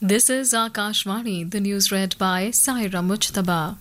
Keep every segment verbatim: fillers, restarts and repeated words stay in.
This is Akashvani, the news read by Saira Mujtaba.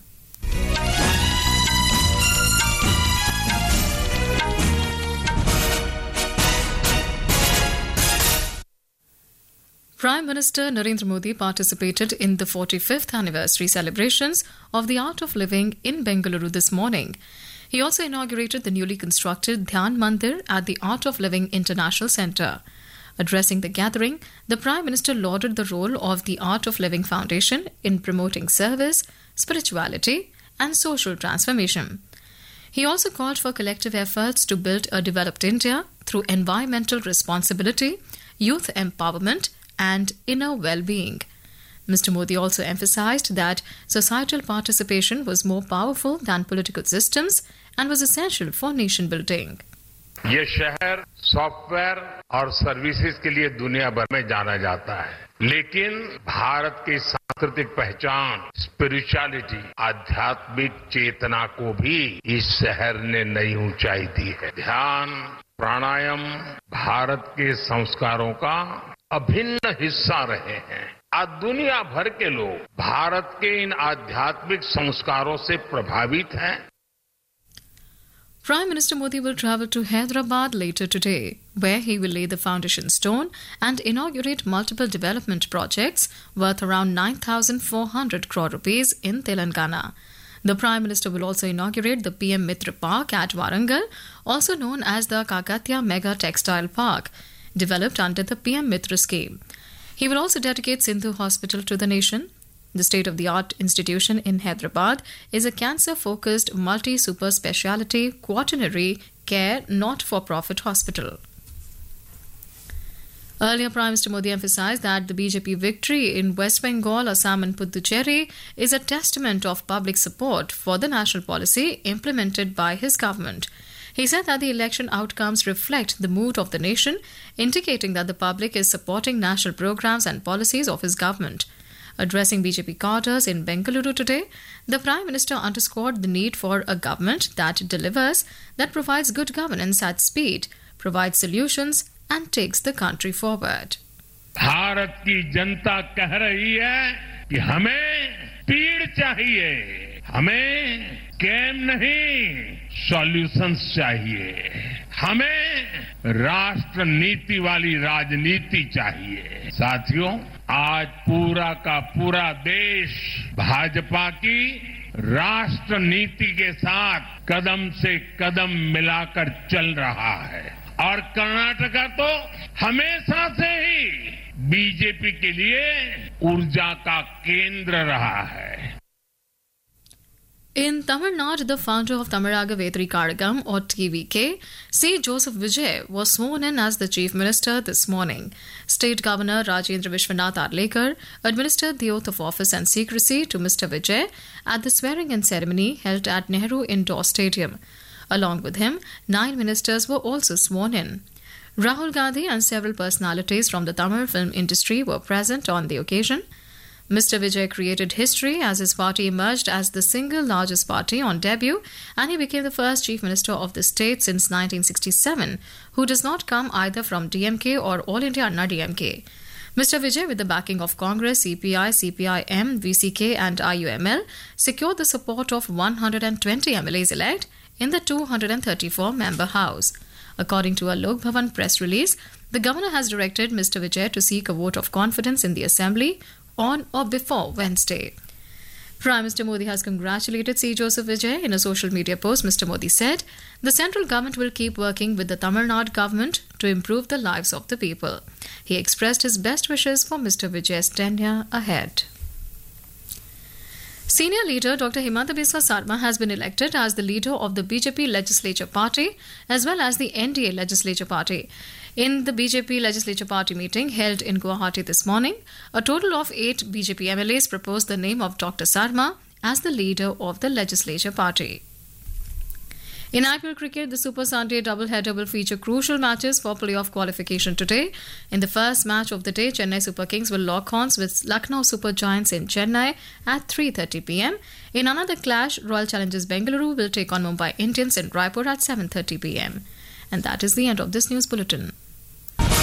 Prime Minister Narendra Modi participated in the forty-fifth anniversary celebrations of the Art of Living in Bengaluru this morning. He also inaugurated the newly constructed Dhyan Mandir at the Art of Living International Centre. Addressing the gathering, the Prime Minister lauded the role of the Art of Living Foundation in promoting service, spirituality and social transformation. He also called for collective efforts to build a developed India through environmental responsibility, youth empowerment and inner well-being. Mister Modi also emphasized that societal participation was more powerful than political systems and was essential for nation building. ये शहर software और services के लिए दुनिया भर में जाना जाता है, लेकिन भारत की सांस्कृतिक पहचान, स्पिरिचुअलिटी, आध्यात्मिक चेतना को भी इस शहर ने नई ऊंचाई दी है। ध्यान, प्राणायाम भारत के संस्कारों का अभिन्न हिस्सा रहे हैं। आज दुनिया भर के लोग भारत के इन आध्यात्मिक संस्कारों से प्रभावित हैं। Prime Minister Modi will travel to Hyderabad later today, where he will lay the foundation stone and inaugurate multiple development projects worth around nine thousand four hundred crore rupees in Telangana. The Prime Minister will also inaugurate the P M Mitra Park at Warangal, also known as the Kakatiya Mega Textile Park, developed under the P M Mitra scheme. He will also dedicate Sindhu Hospital to the nation. The state-of-the-art institution in Hyderabad is a cancer-focused multi-super speciality quaternary care not-for-profit hospital. Earlier, Prime Minister Modi emphasized that the B J P victory in West Bengal, Assam and Puducherry is a testament of public support for the national policy implemented by his government. He said that the election outcomes reflect the mood of the nation, indicating that the public is supporting national programs and policies of his government. Addressing B J P cadres in Bengaluru today, the Prime Minister underscored the need for a government that delivers, that provides good governance at speed, provides solutions and takes the country forward. Bharat की जनता कह रही है कि हमें speed चाहिए, हमें game नहीं, solutions चाहिए, हमें राष्ट्र नीति वाली राजनीति चाहिए। साथियों, आज पूरा का पूरा देश भाजपा की राष्ट्र नीति के साथ कदम से कदम मिलाकर चल रहा है और कर्नाटका तो हमेशा से ही बीजेपी के लिए ऊर्जा का केंद्र रहा है। In Tamil Nadu, the founder of Tamaraga Vetri Karagam, or T V K, C. Joseph Vijay, was sworn in as the Chief Minister this morning. State Governor Rajendra Vishwanath Arlekar administered the oath of office and secrecy to Mister Vijay at the swearing-in ceremony held at Nehru Indoor Stadium. Along with him, nine ministers were also sworn in. Rahul Gandhi and several personalities from the Tamil film industry were present on the occasion. Mister Vijay created history as his party emerged as the single largest party on debut, and he became the first chief minister of the state since nineteen sixty-seven, who does not come either from D M K or All India Anna D M K. Mister Vijay, with the backing of Congress, C P I, C P I M, V C K and I U M L, secured the support of one hundred twenty M L As elect in the two hundred thirty-four member House. According to a Lok Bhavan press release, the governor has directed Mister Vijay to seek a vote of confidence in the assembly on or before Wednesday. Prime Minister Modi has congratulated C. Joseph Vijay. In a social media post, Mister Modi said, the central government will keep working with the Tamil Nadu government to improve the lives of the people. He expressed his best wishes for Mister Vijay's tenure ahead. Senior leader Doctor Himanta Biswa Sarma has been elected as the leader of the B J P Legislature Party as well as the N D A Legislature Party. In the B J P Legislature Party meeting held in Guwahati this morning, a total of eight B J P M L As proposed the name of Doctor Sarma as the leader of the Legislature Party. In I P L cricket, the Super Sunday doubleheader will feature crucial matches for playoff qualification today. In the first match of the day, Chennai Super Kings will lock horns with Lucknow Super Giants in Chennai at three thirty p m. In another clash, Royal Challengers Bengaluru will take on Mumbai Indians in Raipur at seven thirty p m. And that is the end of this news bulletin.